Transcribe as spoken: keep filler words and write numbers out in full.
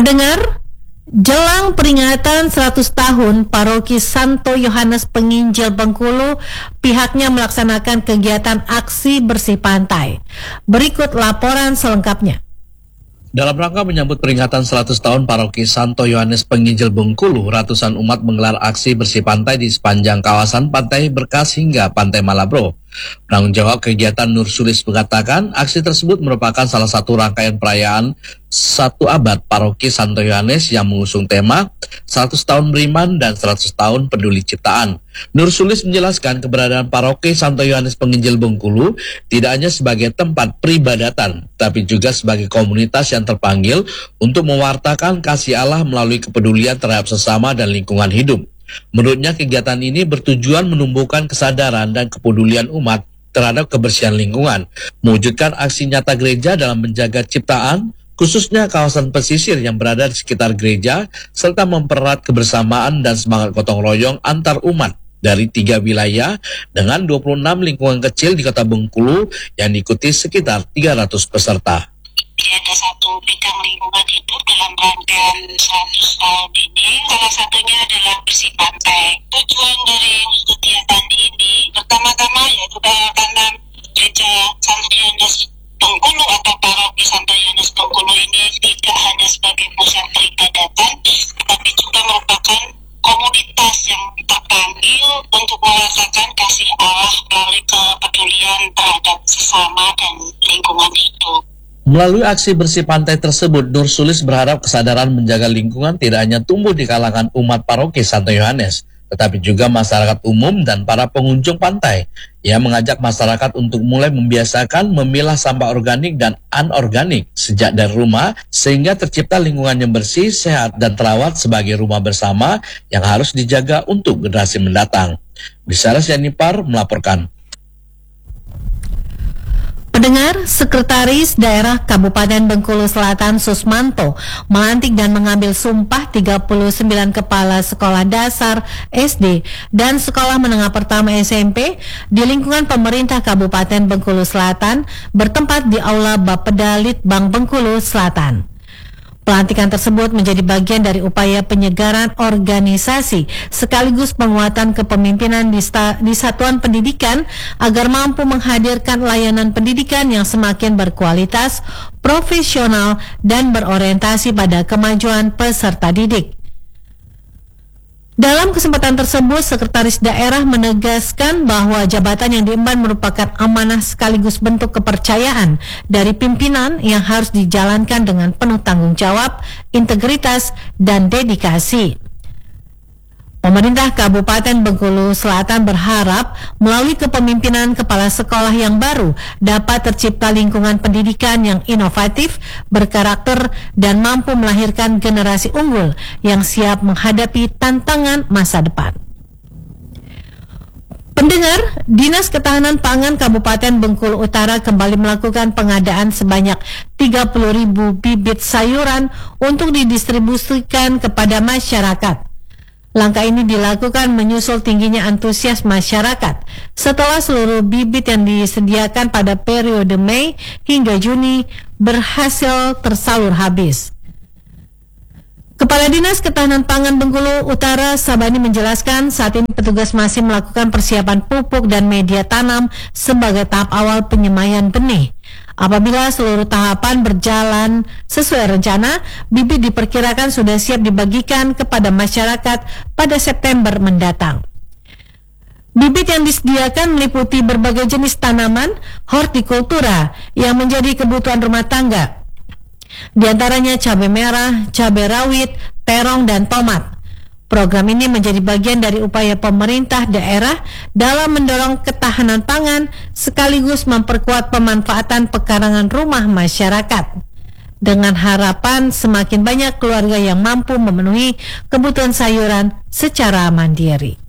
Pendengar, jelang peringatan seratus tahun Paroki Santo Yohanes Penginjil Bengkulu, pihaknya melaksanakan kegiatan aksi bersih pantai. Berikut laporan selengkapnya. Dalam rangka menyambut peringatan seratus tahun Paroki Santo Yohanes Penginjil Bengkulu, ratusan umat menggelar aksi bersih pantai di sepanjang kawasan Pantai Berkas hingga Pantai Malabro. Penanggung jawab kegiatan Nur Sulis mengatakan aksi tersebut merupakan salah satu rangkaian perayaan satu abad Paroki Santo Yohanes yang mengusung tema seratus tahun beriman dan seratus tahun peduli ciptaan. Nur Sulis menjelaskan keberadaan Paroki Santo Yohanes Penginjil Bengkulu tidak hanya sebagai tempat peribadatan, tapi juga sebagai komunitas yang terpanggil untuk mewartakan kasih Allah melalui kepedulian terhadap sesama dan lingkungan hidup. Menurutnya kegiatan ini bertujuan menumbuhkan kesadaran dan kepedulian umat terhadap kebersihan lingkungan, mewujudkan aksi nyata gereja dalam menjaga ciptaan, khususnya kawasan pesisir yang berada di sekitar gereja, serta mempererat kebersamaan dan semangat gotong royong antar umat dari tiga wilayah dengan dua puluh enam lingkungan kecil di Kota Bengkulu yang diikuti sekitar tiga ratus peserta. Ada satu bidang lingkungan hidup dalam rangkaian seratus tahun ini, salah satunya adalah bersih pantai. Tujuan dari kegiatan ini pertama-tama yaitu karena gereja Santo Yohanes Bengkulu atau Paroki Santo Yohanes Bengkulu ini tidak hanya sebagai pusat peribadatan, tetapi juga merupakan komunitas yang terpanggil untuk merasakan kasih Allah melalui kepedulian terhadap sesama dan lingkungan hidup. Melalui aksi bersih pantai tersebut, Nur Sulis berharap kesadaran menjaga lingkungan tidak hanya tumbuh di kalangan umat Paroki Santo Yohanes, tetapi juga masyarakat umum dan para pengunjung pantai. Ia mengajak masyarakat untuk mulai membiasakan memilah sampah organik dan anorganik sejak dari rumah, sehingga tercipta lingkungan yang bersih, sehat, dan terawat sebagai rumah bersama yang harus dijaga untuk generasi mendatang. Bisaras Yanipar melaporkan. Pendengar, Sekretaris Daerah Kabupaten Bengkulu Selatan Susmanto melantik dan mengambil sumpah tiga puluh sembilan kepala sekolah dasar, S D, dan sekolah menengah pertama S M P di lingkungan pemerintah Kabupaten Bengkulu Selatan bertempat di Aula Bapeda Litbang Bengkulu Selatan. Pelantikan tersebut menjadi bagian dari upaya penyegaran organisasi sekaligus penguatan kepemimpinan di, sta, di satuan pendidikan agar mampu menghadirkan layanan pendidikan yang semakin berkualitas, profesional, dan berorientasi pada kemajuan peserta didik. Dalam kesempatan tersebut, Sekretaris Daerah menegaskan bahwa jabatan yang diemban merupakan amanah sekaligus bentuk kepercayaan dari pimpinan yang harus dijalankan dengan penuh tanggung jawab, integritas, dan dedikasi. Pemerintah Kabupaten Bengkulu Selatan berharap melalui kepemimpinan kepala sekolah yang baru dapat tercipta lingkungan pendidikan yang inovatif, berkarakter, dan mampu melahirkan generasi unggul yang siap menghadapi tantangan masa depan. Pendengar, Dinas Ketahanan Pangan Kabupaten Bengkulu Utara kembali melakukan pengadaan sebanyak tiga puluh ribu bibit sayuran untuk didistribusikan kepada masyarakat. Langkah ini dilakukan menyusul tingginya antusias masyarakat setelah seluruh bibit yang disediakan pada periode Mei hingga Juni berhasil tersalur habis. Kepala Dinas Ketahanan Pangan Bengkulu Utara Sabani menjelaskan saat ini petugas masih melakukan persiapan pupuk dan media tanam sebagai tahap awal penyemaian benih. Apabila seluruh tahapan berjalan sesuai rencana, bibit diperkirakan sudah siap dibagikan kepada masyarakat pada September mendatang. Bibit yang disediakan meliputi berbagai jenis tanaman hortikultura yang menjadi kebutuhan rumah tangga. Di antaranya cabai merah, cabai rawit, terong, dan tomat. Program ini menjadi bagian dari upaya pemerintah daerah dalam mendorong ketahanan pangan sekaligus memperkuat pemanfaatan pekarangan rumah masyarakat. Dengan harapan semakin banyak keluarga yang mampu memenuhi kebutuhan sayuran secara mandiri.